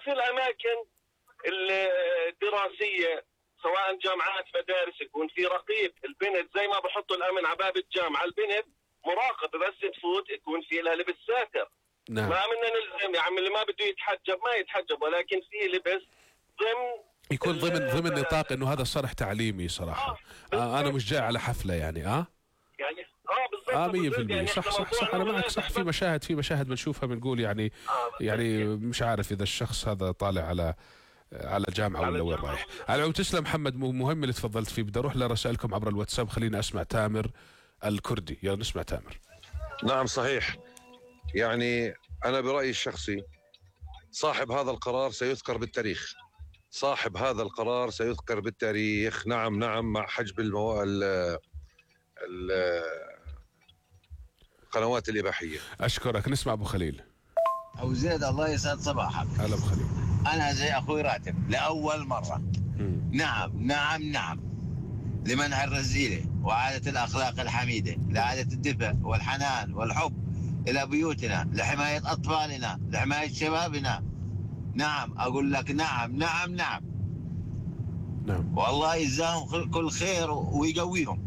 في الاماكن الدراسيه سواء جامعات مدارس يكون في رقيب، البنت زي ما بحطوا الامن على باب الجامعه، البنت مراقبه بس تفوت يكون في لها لبس ساتر. نعم. ما بدنا نلزم يا عم اللي ما بده يتحجب ما يتحجب، ولكن في لبس يكون ضمن نطاق انه هذا صرح تعليمي صراحه. انا مش جاي على حفله يعني يعني بالضبط 100% يعني صح انا معك صح. في مشاهد بنشوفها بنقول يعني مش عارف اذا الشخص هذا طالع على الجامعه ولا وين رايح. على العموم تسلم محمد، مهم اللي تفضلت فيه. بدي اروح لرسائلكم عبر الواتساب، خلينا اسمع تامر الكردي. يلا نسمع تامر. نعم صحيح، يعني انا برايي الشخصي صاحب هذا القرار سيذكر بالتاريخ، صاحب هذا القرار سيذكر بالتاريخ. نعم مع حجب القنوات الإباحية. أشكرك. نسمع أبو خليل. أبو زيد الله يسعد صباحك. هلا أبو خليل. أنا زي أخوي راتب لأول مرة. نعم لمنع الرذيلة وعادة الأخلاق الحميدة، لعادة الدفء والحنان والحب إلى بيوتنا، لحماية أطفالنا، لحماية شبابنا. نعم أقول لك نعم والله يجزاهم كل خير ويقويهم.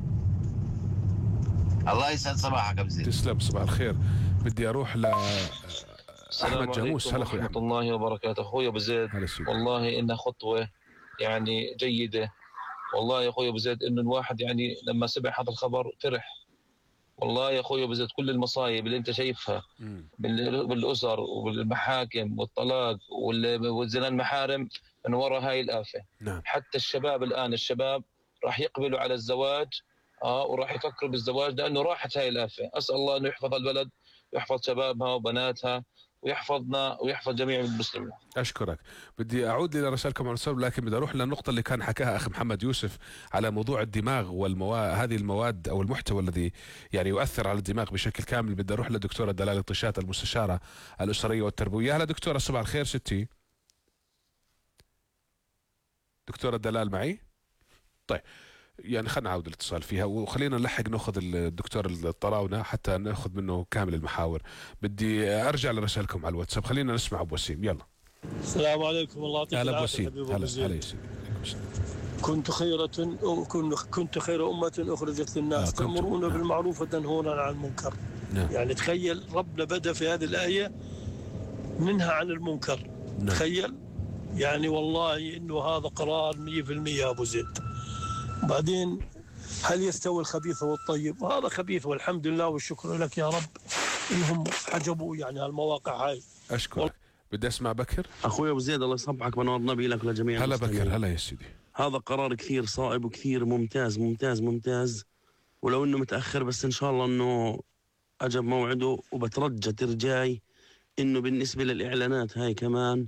الله يسعد صباحك أبو زيد. تسلم، صباح الخير. بدي أروح أحمد جاموس. هلا أخوي ورحمة الله وبركاته. أخوي أبو زيد والله إنها خطوة يعني جيدة، والله يا أخوي أبو زيد إنه الواحد يعني لما سمع هذا الخبر فرح. والله يا أخوي أبو زيد كل المصايب اللي أنت شايفها بالأسر وبالمحاكم والطلاق والزنا المحارم من وراء هاي الآفة. نعم. حتى الشباب الآن راح يقبلوا على الزواج وراح يفكروا بالزواج لأنه راحت هاي الآفة. أسأل الله أنه يحفظ البلد ويحفظ شبابها وبناتها ويحفظنا ويحفظ جميع المسلمين. أشكرك. بدي أعود لرسالكم على الواتساب، لكن بدي أروح للنقطة اللي كان حكاها أخ محمد يوسف على موضوع الدماغ هذه المواد أو المحتوى الذي يعني يؤثر على الدماغ بشكل كامل. بدي أروح للدكتورة دلال طشات المستشارة الأسرية والتربوية. هلا دكتورة، صباح الخير ستي. دكتورة دلال معي؟ طيب يعني خلينا نعود الاتصال فيها وخلينا نلحق ناخذ الدكتور الطراونة حتى ناخذ منه كامل المحاور. بدي ارجع لرسالكم على الواتساب. خلينا نسمع ابو وسيم. يلا. السلام عليكم. الله يعطيك العافيه حبيبي ابو زيد. كنت خير أمة أخرجت للناس تأمرون بالمعروف وتنهون عن المنكر. يعني تخيل ربنا بدأ في هذه الآية ننهى عن المنكر. تخيل يعني والله إنه هذا قرار 100% يا أبو زيد. بعدين هل يستوي الخبيث والطيب؟ هذا خبيث والحمد لله والشكر لك يا رب إنهم حجبوا يعني هالمواقع هاي. أشكرك. بدي أسمع بكر. أخوي أبو زيد الله يصبحك بنور نبي لك ولجميع هلا بكر. هلا يا سيدي. هذا قرار كثير صائب وكثير ممتاز ولو إنه متأخر بس إن شاء الله إنه أجب موعده. وبترجى ترجاي إنه بالنسبة للإعلانات هاي كمان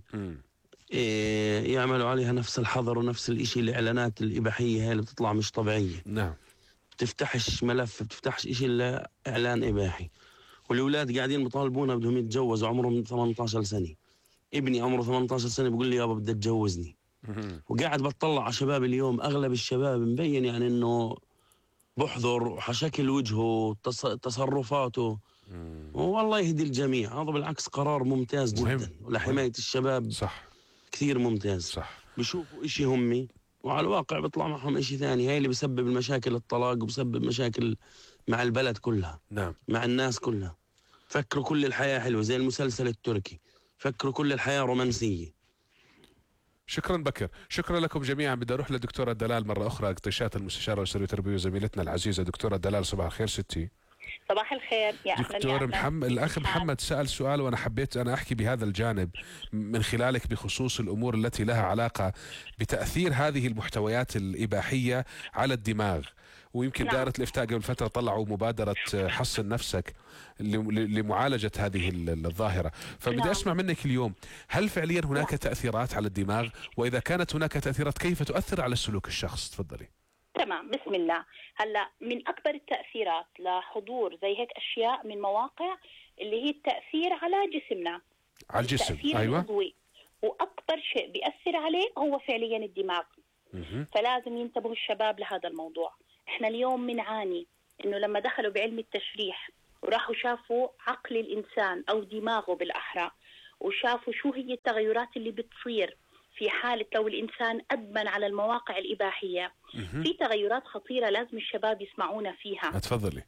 يعملوا عليها نفس الحظر ونفس الاشي. الاعلانات الاباحيه هاي اللي بتطلع مش طبيعيه. نعم. بتفتحش ملف، بتفتحش اشي الا اعلان اباحي. والاولاد قاعدين بيطالبونا بدهم يتجوزوا عمرهم 18 سنه. ابني عمره 18 سنه بيقول لي يابا بدي اتجوزني. وقاعد بتطلع على شباب اليوم، اغلب الشباب مبين يعني انه بحضر شكل وجهه تصرفاته. والله يهدي الجميع. هذا بالعكس قرار ممتاز جدا ولحمايه الشباب. صح. كثير ممتاز. صح. بيشوفوا اشي همي وعلى الواقع بيطلع معهم اشي ثاني. هاي اللي بسبب المشاكل، الطلاق، وبسبب مشاكل مع البلد كلها. نعم. مع الناس كلها. فكروا كل الحياة حلوة زي المسلسل التركي، فكروا كل الحياة رومانسية. شكرا بكر. شكرا لكم جميعا. بدي اروح للدكتورة دلال مرة اخرى، طشات المستشارة الأسرية والتربوية زميلتنا العزيزة. دكتورة دلال صباح الخير ستي. صباح الخير يا أهلا. دكتور محمد، الأخ محمد سأل سؤال وأنا حبيت أنا أحكي بهذا الجانب من خلالك بخصوص الأمور التي لها علاقة بتأثير هذه المحتويات الإباحية على الدماغ. ويمكن دائرة الإفتاء قبل فترة طلعوا مبادرة حصن نفسك لمعالجة هذه الظاهرة. فبدي أسمع منك اليوم، هل فعليا هناك تأثيرات على الدماغ؟ وإذا كانت هناك تأثيرات كيف تؤثر على سلوك الشخص؟ تفضلي. تمام، بسم الله. هلا من أكبر التأثيرات لحضور زي هيك أشياء من مواقع اللي هي التأثير على جسمنا، على الجسم. أيوة. العضوي. وأكبر شيء بيأثر عليه هو فعليا الدماغ. فلازم ينتبهوا الشباب لهذا الموضوع. احنا اليوم بنعاني انه لما دخلوا بعلم التشريح وراحوا شافوا عقل الإنسان أو دماغه بالأحرى وشافوا شو هي التغيرات اللي بتصير في حالة لو الإنسان أدمن على المواقع الإباحية. في تغيرات خطيرة لازم الشباب يسمعونا فيها. اتفضلي.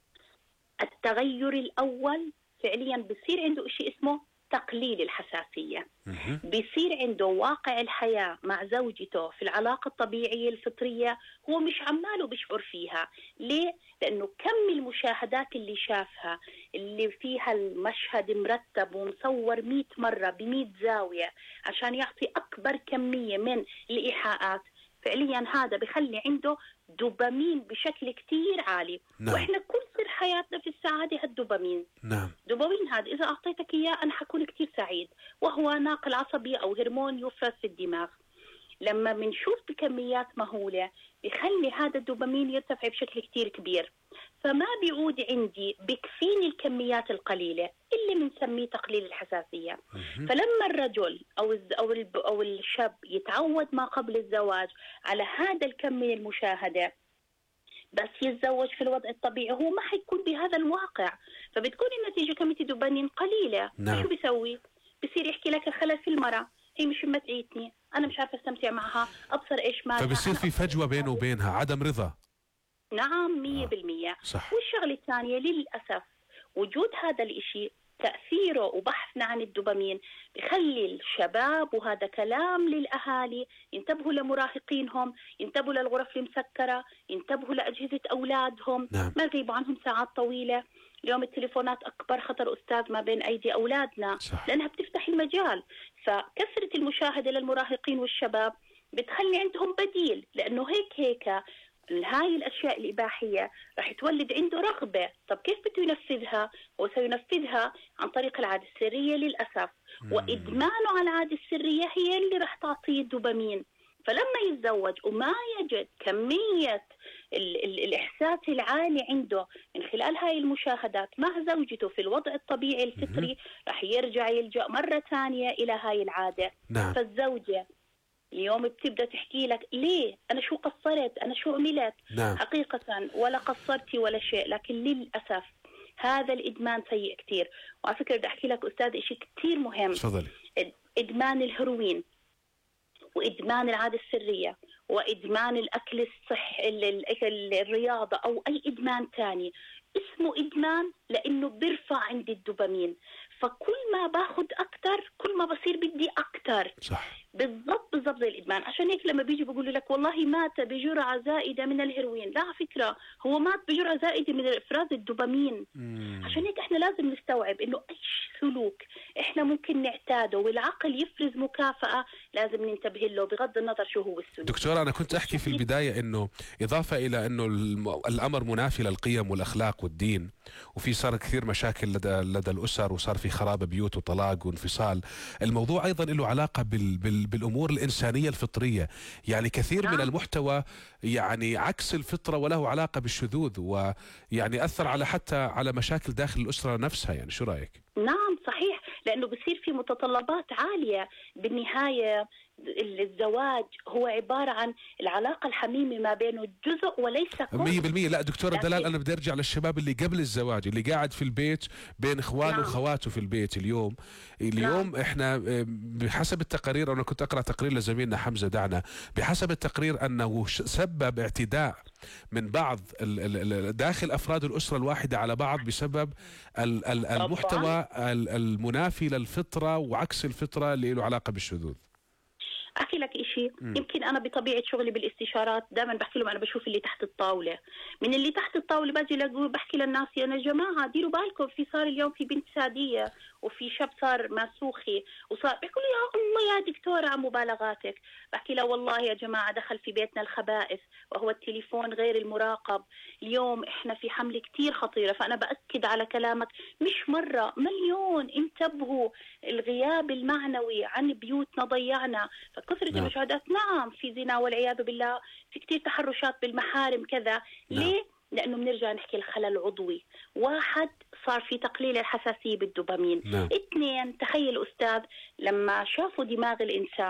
التغير الأول فعليا بصير عنده شيء اسمه تقليل الحساسية. بيصير عنده واقع الحياة مع زوجته في العلاقة الطبيعية الفطرية هو مش عماله بيشعر فيها. ليه؟ لأنه كم المشاهدات اللي شافها اللي فيها المشهد مرتب ومصور 100 مرة ب100 زاوية عشان يعطي أكبر كمية من الإيحاءات، فعليا هذا بخلي عنده دوبامين بشكل كتير عالي. نعم. وإحنا كل سر حياتنا في السعادة الدوبامين. نعم. دوبامين هذا إذا أعطيتك إياه أنا حكون كتير سعيد، وهو ناقل عصبي أو هرمون يفرز في الدماغ. لما بنشوف بكميات مهولة بخلي هذا الدوبامين يرتفع بشكل كتير كبير، فما بيعود عندي بكفيني الكميات القليلة اللي بنسميه تقليل الحساسية. فلما الرجل أو الشاب يتعود ما قبل الزواج على هذا الكم من المشاهدة، بس يتزوج في الوضع الطبيعي هو ما حيكون بهذا الواقع، فبتكون النتيجة كمية الدوبامين قليلة. نعم. شو بيسوي؟ بيصير يحكي لك الخلل في المرأة، هي مش متعيتني، أنا مش عارفة استمتع معها، أبصر إيش مالها. فبصير في فجوة بينه وبينها، عدم رضا. نعم 100%. صح. والشغلة الثانية للأسف وجود هذا الإشي تأثيره وبحثنا عن الدوبامين بخلي الشباب، وهذا كلام للأهالي، ينتبهوا لمراهقينهم، ينتبهوا للغرف المسكرة، ينتبهوا لأجهزة أولادهم. نعم. ما يغيبوا عنهم ساعات طويلة. اليوم التليفونات أكبر خطر أستاذ ما بين أيدي أولادنا. صح. لأنها بتفتح المجال، فكثرة المشاهدة للمراهقين والشباب بتخلي عندهم بديل، لأنه هيك هاي الأشياء الإباحية رح تولد عنده رغبة. طب كيف بده ينفذها؟ هو سينفذها عن طريق العادة السرية للأسف. وإدمانه على العادة السرية هي اللي رح تعطيه الدوبامين. فلما يتزوج وما يجد كمية الإحساس العالي عنده من خلال هاي المشاهدات مع زوجته في الوضع الطبيعي الفطري، رح يلجأ مرة ثانية إلى هاي العادة. نعم. فالزوجة اليوم بتبدأ تحكي لك ليه أنا شو قصرت، أنا شو عملت. نعم. حقيقة ولا قصرتي ولا شيء، لكن للأسف هذا الإدمان سيء كتير. وعلى فكرة بدي أحكي لك أستاذ إشي كتير مهم. تفضلي. إدمان الهيروين وإدمان العادة السرية وإدمان الأكل الصحي، الرياضة أو أي إدمان تاني اسمه إدمان لأنه بيرفع عندي الدوبامين. فكل ما باخد أكتر كل ما بصير بدي أكتر. صح. بالضبط زي الإدمان. عشان هيك لما بيجي بيقولوا لك والله مات بجرعة زائدة من الهيروين، لا على فكرة هو مات بجرعة زائدة من إفراز الدوبامين. عشان هيك احنا لازم نستوعب إنه أي سلوك احنا ممكن نعتاده والعقل يفرز مكافأة لازم ننتبه له بغض النظر شو هو السلوك. دكتورة، أنا كنت أحكي في البداية إنه إضافة إلى إنه الأمر منافي للقيم والأخلاق والدين، وفي صار كثير مشاكل لدى الأسر، وصار في خراب بيوت وطلاق وانفصال. الموضوع أيضا له علاقة بالأمور الإنسانية الفطرية. يعني كثير من المحتوى يعني عكس الفطرة وله علاقة بالشذوذ، ويعني أثر على حتى على مشاكل داخل الأسرة نفسها. يعني شو رأيك؟ نعم صحيح، لأنه بصير في متطلبات عالية. بالنهاية الزواج هو عبارة عن العلاقة الحميمة ما بينه جزء وليس كل. 100%. لا دكتورة دلال، أنا بدي أرجع للشباب اللي قبل الزواج، اللي قاعد في البيت بين إخوانه وخواته في البيت. اليوم إحنا بحسب التقارير، أنا كنت أقرأ تقرير لزميلنا حمزة دعنا، بحسب التقرير أنه سبب اعتداء من بعض داخل أفراد الأسرة الواحدة على بعض بسبب المحتوى المنافي للفطرة وعكس الفطرة اللي له علاقة بالشذوذ. أحكي لك إشي، يمكن أنا بطبيعة شغلي بالاستشارات دائما بحكي لهم أنا بشوف اللي تحت الطاولة. من اللي تحت الطاولة باجي بحكي للناس يا جماعة ديروا بالكم، صار اليوم في بنت سادية وفي شاب صار مسوخي وصار بيقول يا الله يا دكتورة عن مبالغاتك. بحكي له والله يا جماعة دخل في بيتنا الخبائث وهو التليفون غير المراقب. اليوم إحنا في حملة كتير خطيرة، فأنا بأكد على كلامك مش مرة مليون. انتبهوا، الغياب المعنوي عن بيوتنا ضيعنا. فكثرة المشاهدات نعم في زنا والعياذ بالله، في كتير تحرشات بالمحارم كذا. ليه؟ لأنه بنرجع نحكي الخلل عضوي. 1 صار في تقليل الحساسية بالدوبامين. 2 تخيل أستاذ لما شافوا دماغ الإنسان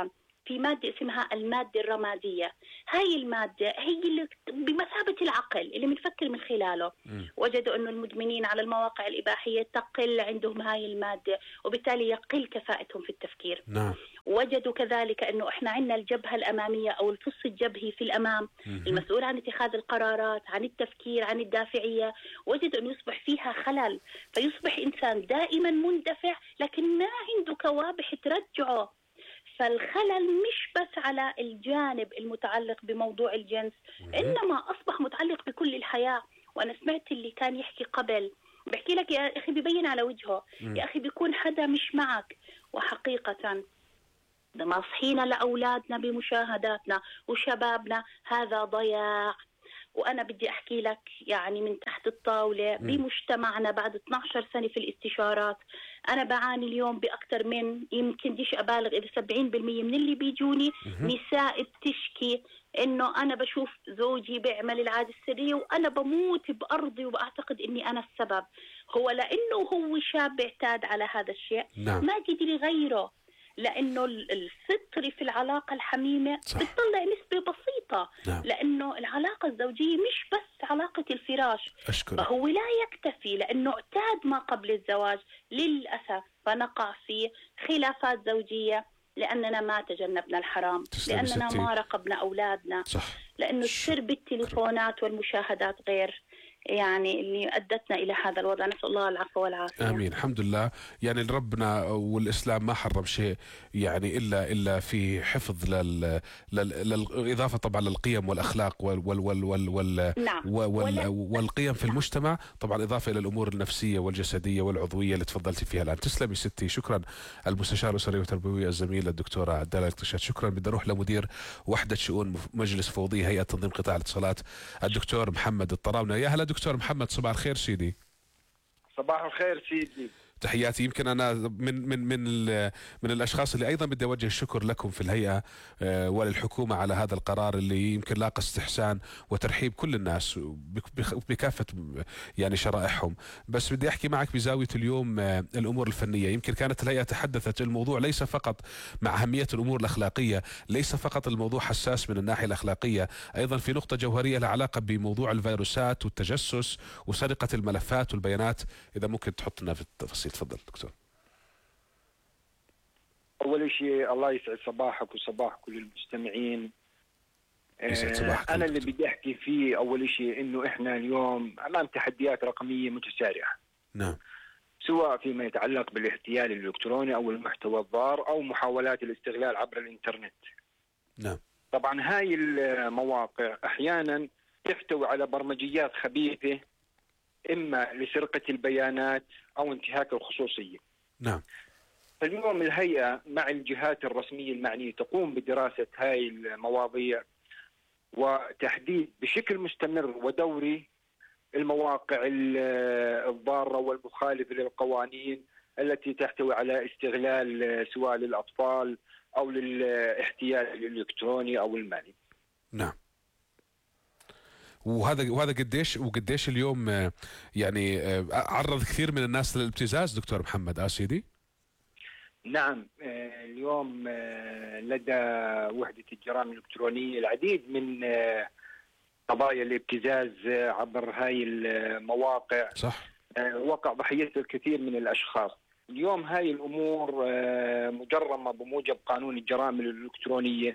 في مادة اسمها المادة الرمادية. هاي المادة هي اللي بمثابة العقل اللي بنفكر من خلاله. وجدوا أنه المدمنين على المواقع الإباحية تقل عندهم هاي المادة، وبالتالي يقل كفاءتهم في التفكير. نعم. وجدوا كذلك أنه إحنا عندنا الجبهة الأمامية أو الفص الجبهي في الأمام المسؤول عن اتخاذ القرارات، عن التفكير، عن الدافعية. وجدوا أنه يصبح فيها خلل، فيصبح إنسان دائما مندفع لكن ما عنده كوابح ترجعه. فالخلل مش بس على الجانب المتعلق بموضوع الجنس، إنما أصبح متعلق بكل الحياة. وأنا سمعت اللي كان يحكي قبل بحكي لك يا أخي بيبين على وجهه، يا أخي بيكون حدا مش معك. وحقيقة لما صحينا لأولادنا بمشاهداتنا وشبابنا هذا ضياع. وأنا بدي أحكي لك يعني من تحت الطاولة بمجتمعنا بعد 12 سنة في الاستشارات، أنا بعاني اليوم بأكثر من يمكن ديش أبالغ إذا 70% من اللي بيجوني نساء بتشكي إنه أنا بشوف زوجي بيعمل العادة السرية وأنا بموت بأرضي وبأعتقد إني أنا السبب. هو لأنه هو شاب اعتاد على هذا الشيء ما قدر يغيره، لأنه الفطري في العلاقة الحميمة بتطلع نسبة بسيطة. لأنه العلاقة الزوجية مش بس علاقة الفراش، فهو لا يكتفي لأنه اعتاد ما قبل الزواج للأسف، فنقع في خلافات زوجية لأننا ما تجنبنا الحرام، لأننا ما راقبنا أولادنا، لأنه السر بالتليفونات والمشاهدات غير يعني اللي أدتنا إلى هذا الوضع. نسأل الله العفو والعافية. آمين. الحمد لله. يعني ربنا والإسلام ما حرم شيء يعني إلا في حفظ للإضافة طبعا للقيم والأخلاق والقيم في المجتمع، طبعا إضافة إلى الأمور النفسية والجسدية والعضوية اللي تفضلتي فيها الآن. تسلمي ستي. شكرا المستشار الأسري والتربوي الزميل الدكتورة عدالة القشات. شكرا. بدي أروح لمدير وحدة شؤون مجلس فوضي هيئة تنظيم قطاع الاتصالات الدكتور محمد الطراونة. يا هلا دكتور محمد، صباح الخير سيدي. صباح الخير سيدي. تحياتي. يمكن أنا من الأشخاص اللي أيضا بدي أوجه الشكر لكم في الهيئة وللحكومة على هذا القرار اللي يمكن لاقى استحسان وترحيب كل الناس بكافة يعني شرائحهم. بس بدي أحكي معك بزاوية اليوم الأمور الفنية. يمكن كانت الهيئة تحدثت الموضوع ليس فقط مع أهمية الأمور الأخلاقية، ليس فقط الموضوع حساس من الناحية الأخلاقية، أيضا في نقطة جوهرية لها علاقة بموضوع الفيروسات والتجسس وسرقة الملفات والبيانات. إذا ممكن تحط لنا في التفاصيل. تفضل دكتور. أول شيء الله يسعد صباحك وصباح كل المستمعين. أنا اللي بدي أحكي فيه أول شيء إنه إحنا اليوم أمام تحديات رقمية متسارعة. نعم. سواء فيما يتعلق بالاحتيال الإلكتروني أو المحتوى الضار أو محاولات الاستغلال عبر الإنترنت. نعم. طبعا هاي المواقع أحيانا تحتوي على برمجيات خبيثة إما لسرقة البيانات أو انتهاك الخصوصية. نعم. فاليوم الهيئة مع الجهات الرسمية المعنية تقوم بدراسة هاي المواضيع وتحديد بشكل مستمر ودوري المواقع الضارة والمخالفة للقوانين التي تحتوي على استغلال سواء للأطفال أو للاحتيال الإلكتروني أو المالي. نعم. وهذا قديش اليوم يعني عرض كثير من الناس للابتزاز دكتور محمد سيدي؟ نعم. اليوم لدى وحدة الجرائم الإلكترونية العديد من قضايا الابتزاز عبر هاي المواقع. صح. وقع ضحيتها الكثير من الأشخاص. اليوم هاي الأمور مجرمة بموجب قانون الجرائم الإلكترونية،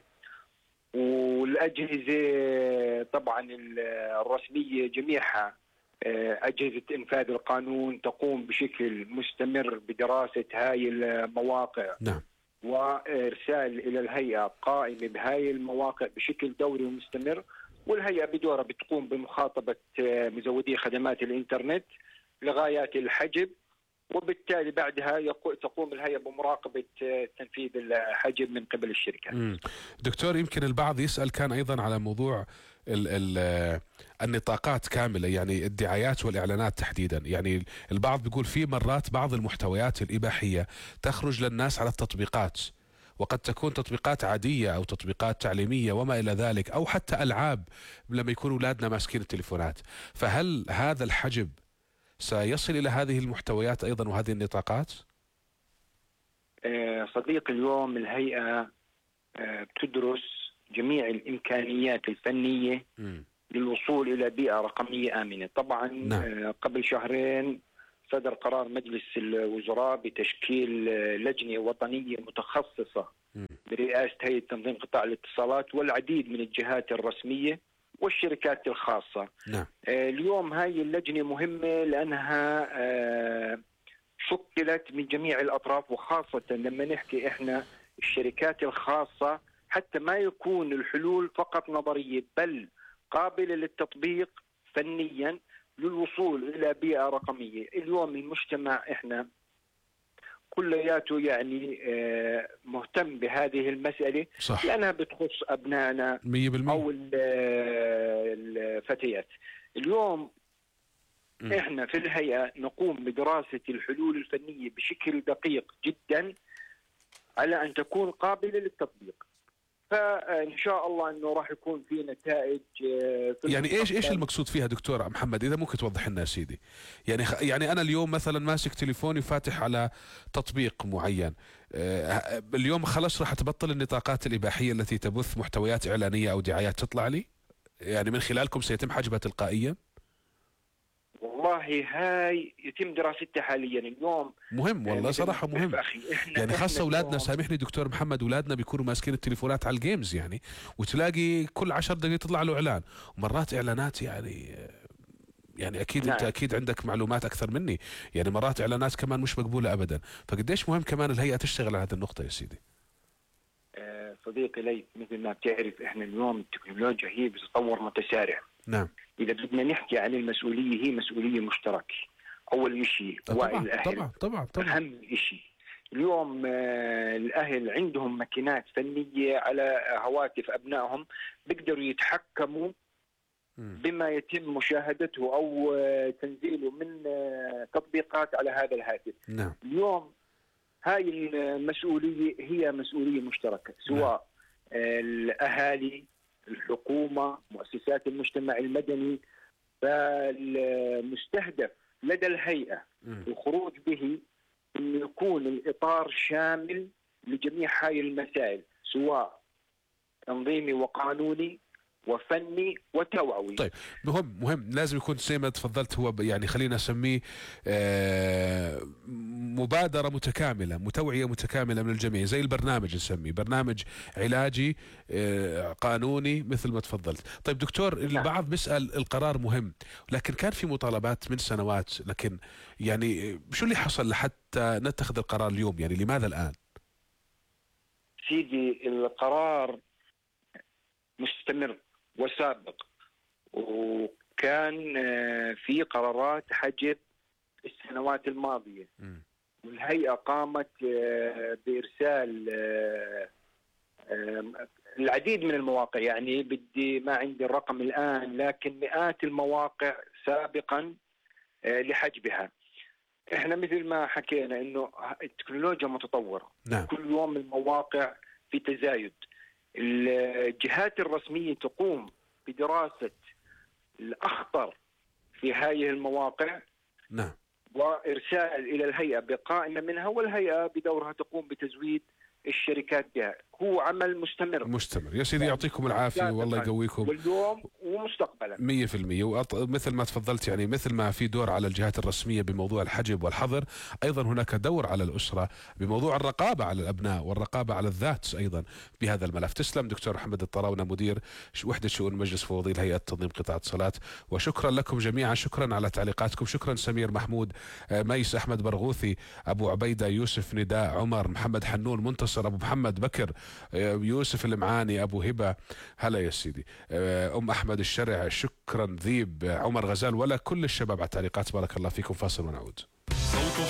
والأجهزة طبعا الرسمية جميعها أجهزة إنفاذ القانون تقوم بشكل مستمر بدراسة هاي المواقع. نعم. وإرسال إلى الهيئة قائمة بهاي المواقع بشكل دوري ومستمر، والهيئة بدورها بتقوم بمخاطبة مزودي خدمات الإنترنت لغايات الحجب، وبالتالي بعدها تقوم الهيئة بمراقبة تنفيذ الحجب من قبل الشركة. دكتور، يمكن البعض يسأل كان أيضا على موضوع النطاقات كاملة، يعني الدعايات والإعلانات تحديدا. يعني البعض بيقول في مرات بعض المحتويات الإباحية تخرج للناس على التطبيقات، وقد تكون تطبيقات عادية أو تطبيقات تعليمية وما إلى ذلك، أو حتى ألعاب لما يكونوا أولادنا ماسكين التليفونات. فهل هذا الحجب سيصل إلى هذه المحتويات أيضا وهذه النطاقات؟ صديقي، اليوم الهيئة بتدرس جميع الإمكانيات الفنية للوصول إلى بيئة رقمية آمنة. طبعا قبل شهرين صدر قرار مجلس الوزراء بتشكيل لجنة وطنية متخصصة برئاسة هيئة تنظيم قطاع الاتصالات والعديد من الجهات الرسمية والشركات الخاصة. اليوم هاي اللجنة مهمة لأنها شكلت من جميع الأطراف، وخاصة لما نحكي إحنا الشركات الخاصة، حتى ما يكون الحلول فقط نظرية بل قابلة للتطبيق فنيا للوصول إلى بيئة رقمية. اليوم المجتمع إحنا كلياته يعني مهتم بهذه المسألة، صح. لأنها بتخص أبنائنا 100% أو الفتيات. اليوم إحنا في الهيئة نقوم بدراسة الحلول الفنية بشكل دقيق جدا على أن تكون قابلة للتطبيق، فإن شاء الله أنه راح يكون في نتائج. يعني إيش المقصود فيها دكتور محمد، إذا ممكن توضح لنا سيدي؟ يعني أنا اليوم مثلا ماسك تليفوني فاتح على تطبيق معين، اليوم خلاص راح تبطل النطاقات الإباحية التي تبث محتويات إعلانية أو دعايات تطلع لي؟ يعني من خلالكم سيتم حجبها تلقائيا؟ والله هاي يتم دراستها حاليا اليوم. مهم والله صراحة مهم، يعني خاصة أولادنا، سامحني دكتور محمد، أولادنا بيكونوا ماسكين التليفونات على الجيمز يعني، وتلاقي كل 10 دقائق تطلع له إعلان، ومرات إعلانات يعني أكيد أنت أكيد عندك معلومات أكثر مني، يعني مرات إعلانات كمان مش مقبولة أبدا. فقديش مهم كمان الهيئة تشتغل على هذه النقطة يا سيدي؟ صديقي لي، مثل ما بتعرف إحنا اليوم التكنولوجيا هي بتطور متسارع. نعم. إذا بدنا نحكي عن المسؤولية، هي مسؤولية مشتركة. أول شيء وعي الأهل، طبعا أهم شيء. اليوم الأهل عندهم ماكينات فنية على هواتف أبنائهم بيقدروا يتحكموا بما يتم مشاهدته أو تنزيله من تطبيقات على هذا الهاتف. نعم. اليوم هاي المسؤولية هي مسؤولية مشتركة، سواء الأهالي، الحكومة، مؤسسات المجتمع المدني. فالمستهدف لدى الهيئة الخروج به أن يكون الإطار شامل لجميع هاي المسائل، سواء تنظيمي وقانوني وفني وتوعوي. طيب مهم لازم يكون زي ما تفضلت، هو يعني خلينا نسميه مبادرة متكاملة، متوعية متكاملة من الجميع، زي البرنامج نسميه برنامج علاجي قانوني مثل ما تفضلت. طيب دكتور، البعض بيسأل القرار مهم، لكن كان في مطالبات من سنوات، لكن يعني شو اللي حصل لحتى نتخذ القرار اليوم؟ يعني لماذا الآن؟ سيدي القرار مستمر وسابق، وكان في قرارات حجب السنوات الماضية، والهيئة قامت بإرسال العديد من المواقع، يعني بدي ما عندي الرقم الآن، لكن مئات المواقع سابقا لحجبها. احنا مثل ما حكينا انه التكنولوجيا متطورة. نعم. كل يوم المواقع في تزايد. الجهات الرسمية تقوم بدراسة الأخطر في هذه المواقع. نعم. وإرسال إلى الهيئة بقائمة منها، والهيئة بدورها تقوم بتزويد الشركات بها. هو عمل مستمر يا سيدي، يعطيكم العافية والله يقويكم، واليوم ومستقبلا 100%. ومثل ما تفضلت، يعني مثل ما في دور على الجهات الرسمية بموضوع الحجب والحظر، أيضا هناك دور على الأسرة بموضوع الرقابة على الأبناء والرقابة على الذات أيضا بهذا الملف. تسلم دكتور محمد الطراونة، مدير وحدة شؤون مجلس فوضي هيئة تنظيم قطاع اتصالات، وشكرا لكم جميعا، شكرا على تعليقاتكم، شكرا سمير محمود، ميس أحمد برغوثي، أبو عبيدة، يوسف نداء، عمر، محمد حنون، منتصر، أبو محمد بكر، يوسف المعاني، أبو هبة، هلا يا سيدي، أم أحمد الشرع، شكرا ذيب، عمر غزال، ولا كل الشباب على التعليقات. بارك الله فيكم. فاصل ونعود.